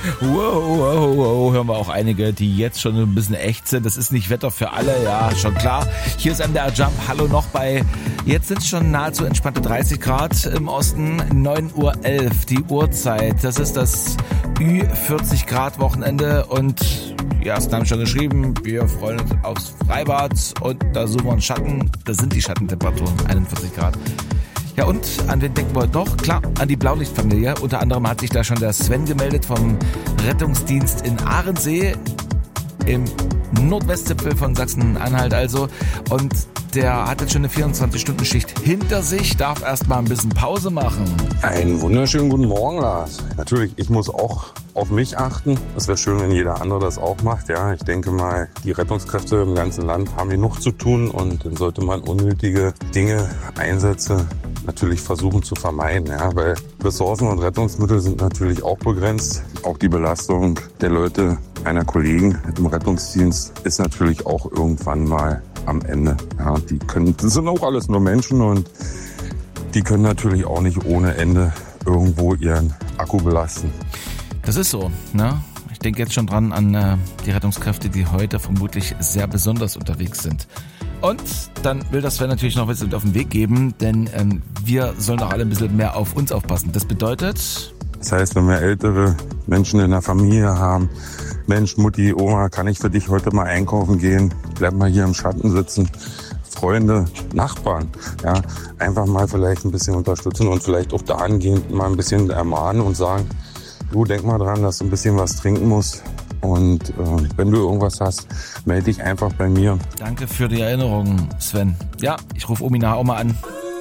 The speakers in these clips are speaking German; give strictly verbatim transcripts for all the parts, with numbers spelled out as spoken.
Wow, wow, wow, hören wir auch einige, die jetzt schon ein bisschen echt sind. Das ist nicht Wetter für alle, ja, schon klar. Hier ist M D R Jump, hallo noch bei, jetzt sind es schon nahezu entspannte dreißig Grad im Osten, neun Uhr elf, die Uhrzeit. Das ist das Ü vierzig Grad Wochenende und ja, es haben schon geschrieben, wir freuen uns aufs Freibad und da suchen wir einen Schatten. Das sind die Schattentemperaturen, einundvierzig Grad. Ja, und an wen denken wir heute noch? Klar, an die Blaulichtfamilie. Unter anderem hat sich da schon der Sven gemeldet vom Rettungsdienst in Ahrensee im Nordwestzipfel von Sachsen-Anhalt also. Und der hat jetzt schon eine vierundzwanzig-Stunden-Schicht hinter sich, darf erst mal ein bisschen Pause machen. Einen wunderschönen guten Morgen, Lars. Natürlich, ich muss auch auf mich achten. Es wäre schön, wenn jeder andere das auch macht. Ja, ich denke mal, die Rettungskräfte im ganzen Land haben genug zu tun und dann sollte man unnötige Dinge, Einsätze natürlich versuchen zu vermeiden. Ja, weil Ressourcen und Rettungsmittel sind natürlich auch begrenzt. Auch die Belastung der Leute, einer Kollegen im Rettungsdienst ist natürlich auch irgendwann mal am Ende. Ja, die können, das sind auch alles nur Menschen und die können natürlich auch nicht ohne Ende irgendwo ihren Akku belasten. Das ist so, ne? Ich denke jetzt schon dran an äh, die Rettungskräfte, die heute vermutlich sehr besonders unterwegs sind. Und dann will das Sven natürlich noch was mit auf den Weg geben, denn ähm, wir sollen auch alle ein bisschen mehr auf uns aufpassen. Das bedeutet... Das heißt, wenn wir ältere Menschen in der Familie haben, Mensch, Mutti, Oma, kann ich für dich heute mal einkaufen gehen? Bleib mal hier im Schatten sitzen. Freunde, Nachbarn, ja, einfach mal vielleicht ein bisschen unterstützen und vielleicht auch dahingehend mal ein bisschen ermahnen und sagen, du denk mal dran, dass du ein bisschen was trinken musst. Und äh, wenn du irgendwas hast, melde dich einfach bei mir. Danke für die Erinnerung, Sven. Ja, ich rufe Omi nachher auch mal an.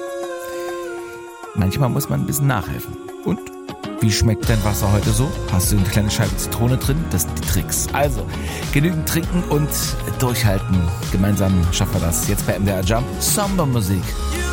Manchmal muss man ein bisschen nachhelfen. Und wie schmeckt dein Wasser heute so? Hast du eine kleine Scheibe Zitrone drin? Das sind die Tricks. Also, genügend trinken und durchhalten. Gemeinsam schaffen wir das. Jetzt bei M D R Jump. Samba-Musik.